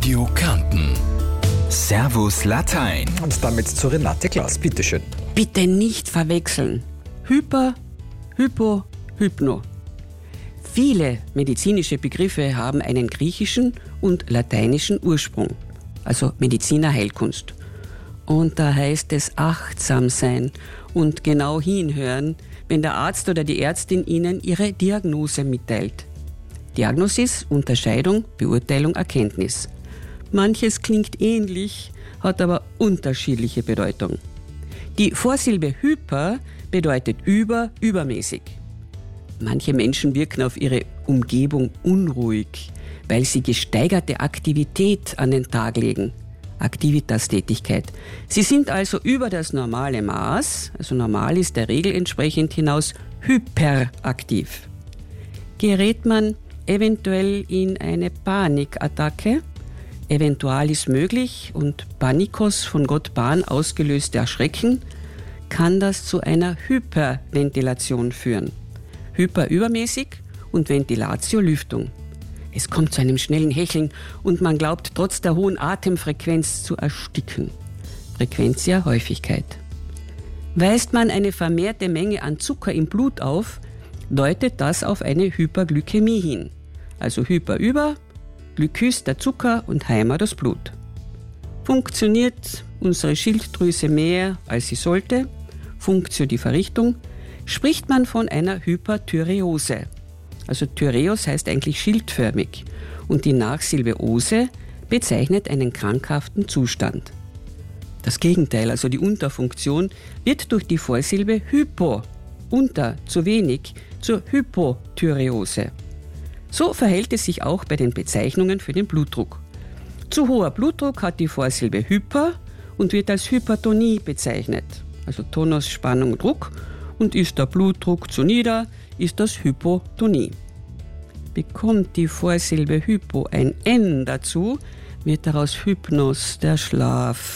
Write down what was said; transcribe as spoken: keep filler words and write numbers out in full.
Radio Kärnten. Servus Latein. Und damit zu Renate Klaas, bitteschön. Bitte nicht verwechseln. Hyper, Hypo, Hypno. Viele medizinische Begriffe haben einen griechischen und lateinischen Ursprung, also Mediziner Heilkunst. Und da heißt es achtsam sein und genau hinhören, wenn der Arzt oder die Ärztin Ihnen ihre Diagnose mitteilt. Diagnosis, Unterscheidung, Beurteilung, Erkenntnis. Manches klingt ähnlich, hat aber unterschiedliche Bedeutung. Die Vorsilbe hyper bedeutet über, übermäßig. Manche Menschen wirken auf ihre Umgebung unruhig, weil sie gesteigerte Aktivität an den Tag legen. Aktivitas-Tätigkeit. Sie sind also über das normale Maß, also normal ist der Regel entsprechend hinaus, hyperaktiv. Gerät man eventuell in eine Panikattacke, Eventualis möglich und Panikos von Gott Pan ausgelöste Erschrecken, kann das zu einer Hyperventilation führen. Hyper übermäßig und Ventilatio Lüftung. Es kommt zu einem schnellen Hecheln und man glaubt trotz der hohen Atemfrequenz zu ersticken. Frequentia Häufigkeit. Weist man eine vermehrte Menge an Zucker im Blut auf, deutet das auf eine Hyperglykämie hin. Also Hyper über, Glykys der Zucker und Heimer das Blut. Funktioniert unsere Schilddrüse mehr, als sie sollte, Funktio die Verrichtung, spricht man von einer Hyperthyreose. Also Thyreos heißt eigentlich schildförmig und die Nachsilbe ose bezeichnet einen krankhaften Zustand. Das Gegenteil, also die Unterfunktion, wird durch die Vorsilbe hypo, unter, zu wenig, zur Hypothyreose. So verhält es sich auch bei den Bezeichnungen für den Blutdruck. Zu hoher Blutdruck hat die Vorsilbe hyper und wird als Hypertonie bezeichnet, also Tonus, Spannung, Druck, und ist der Blutdruck zu nieder, ist das Hypotonie. Bekommt die Vorsilbe hypo ein N dazu, wird daraus Hypnos, der Schlaf.